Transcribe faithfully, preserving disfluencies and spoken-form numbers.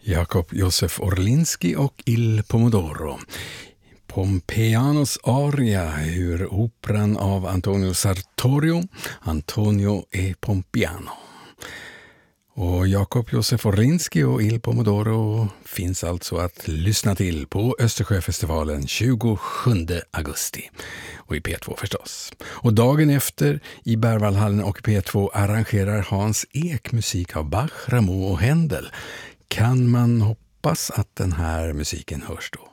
Jakob Josef Orlinski och Il Pomodoro. Pompeianos aria ur operan av Antonio Sartorio, Antonio e Pompiano. Och Jakob Josef Orlinski och Il Pomodoro finns alltså att lyssna till på Östersjöfestivalen tjugosjunde augusti. Och i P två förstås. Och dagen efter i Berwaldhallen och P två arrangerar Hans Ek musik av Bach, Rameau och Händel. Kan man hoppas att den här musiken hörs då?